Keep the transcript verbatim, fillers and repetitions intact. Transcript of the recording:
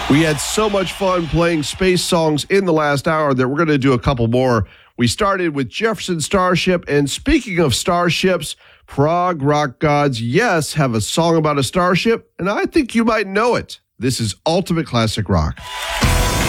We had so much fun playing space songs in the last hour that we're going to do a couple more. We started with Jefferson Starship, and speaking of starships, prog rock gods, yes, have a song about a starship, and I think you might know it. This is Ultimate Classic Rock.